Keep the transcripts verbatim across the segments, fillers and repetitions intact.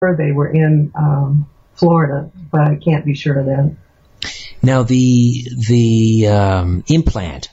they were in um, Florida, but I can't be sure of that. Now, the the um, implant,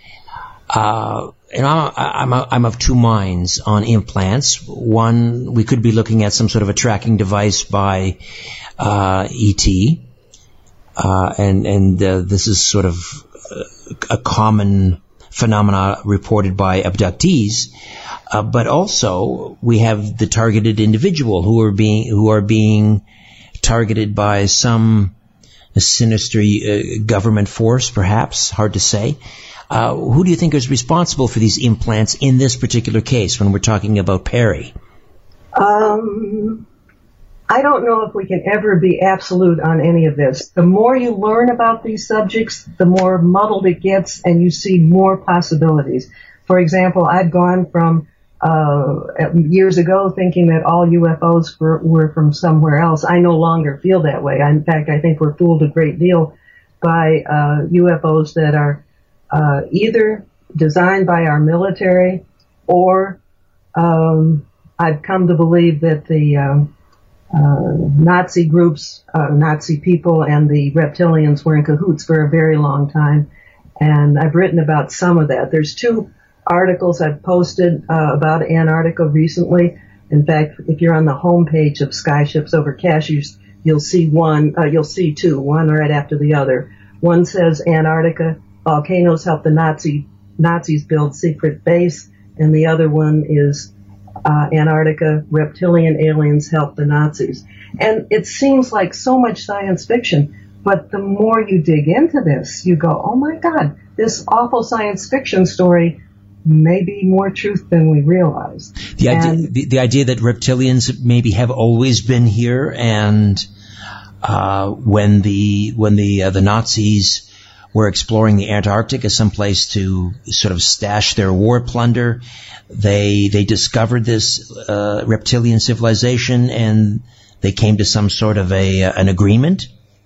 uh, and I'm, I'm, I'm of two minds on implants. One, we could be looking at some sort of a tracking device by uh, E T, uh, and and uh, this is sort of a common phenomena reported by abductees. Uh, but also, we have the targeted individual who are being who are being targeted by some sinister uh, government force, perhaps, hard to say. Uh, who do you think is responsible for these implants in this particular case when we're talking about Perry? Um, I don't know if we can ever be absolute on any of this. The more you learn about these subjects, the more muddled it gets, and you see more possibilities. For example, I've gone from uh years ago thinking that all U F Os were, were from somewhere else. I no longer feel that way. I, in fact, I think we're fooled a great deal by uh U F Os that are uh either designed by our military or um I've come to believe that the um, uh Nazi groups, uh, Nazi people and the reptilians were in cahoots for a very long time. And I've written about some of that. There's two articles I've posted uh, about Antarctica recently. In fact, if you're on the homepage of Skyships Over Cashews, you'll see one, uh, you'll see two, one right after the other. One says Antarctica, volcanoes help the Nazi Nazis build secret base, and the other one is uh, Antarctica, reptilian aliens help the Nazis. And it seems like so much science fiction, but the more you dig into this, you go, oh my God, this awful science fiction story may be more truth than we realize. The idea, the, the idea that reptilians maybe have always been here, and uh, when the when the uh, the Nazis were exploring the Antarctic as some place to sort of stash their war plunder, they they discovered this uh, reptilian civilization, and they came to some sort of a uh, an agreement.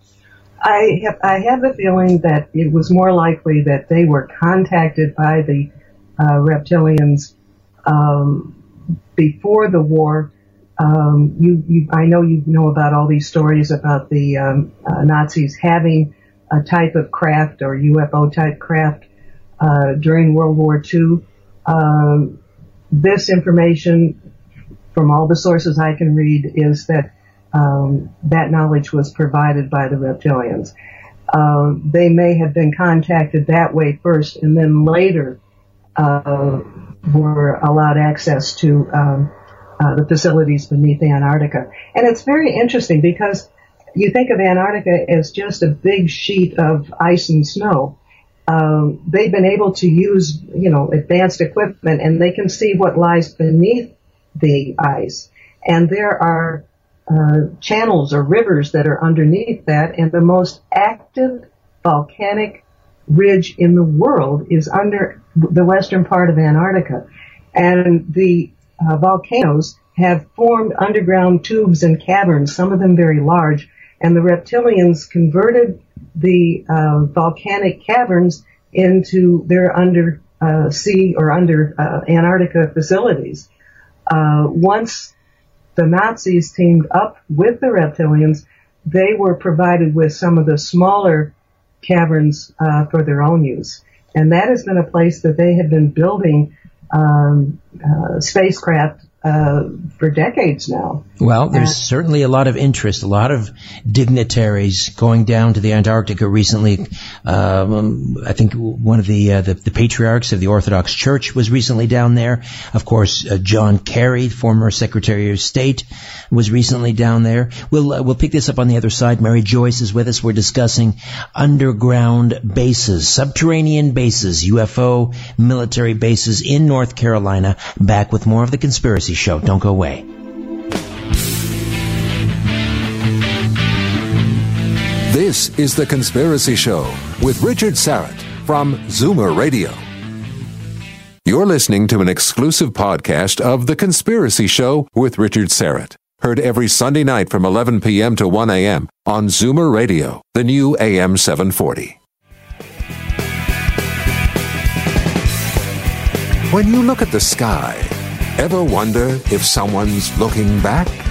I have I have the feeling that it was more likely that they were contacted by the Uh, reptilians um, before the war. Um, you, you, I know you know about all these stories about the um, uh, Nazis having a type of craft or U F O type craft uh, during World War Two. Um, this information, from all the sources I can read, is that um, that knowledge was provided by the reptilians. Uh, they may have been contacted that way first, and then later Uh, were allowed access to um, uh, the facilities beneath Antarctica. And it's very interesting because you think of Antarctica as just a big sheet of ice and snow. Um, they've been able to use, you know, advanced equipment, and they can see what lies beneath the ice. And there are uh, channels or rivers that are underneath that, and the most active volcanic ridge in the world is under the western part of Antarctica. And the uh, volcanoes have formed underground tubes and caverns, some of them very large, and the reptilians converted the uh, volcanic caverns into their under uh, sea or under uh, Antarctica facilities. Uh, once the Nazis teamed up with the reptilians, they were provided with some of the smaller caverns uh, for their own use. And that has been a place that they have been building um, uh, spacecraft uh, for decades now. Well, there's uh, certainly a lot of interest, a lot of dignitaries going down to the Antarctica recently. Um, I think one of the, uh, the the patriarchs of the Orthodox Church was recently down there. Of course, uh, John Kerry, former Secretary of State, was recently down there. We'll uh, we'll pick this up on the other side. Mary Joyce is with us. We're discussing underground bases, subterranean bases, U F O military bases in North Carolina. Back with more of The Conspiracy Show. Don't go away. This is The Conspiracy Show with Richard Syrett from Zoomer Radio. You're listening to an exclusive podcast of The Conspiracy Show with Richard Syrett. Heard every Sunday night from eleven p.m. to one a.m. on Zoomer Radio, the new A M seven forty. When you look at the sky, ever wonder if someone's looking back?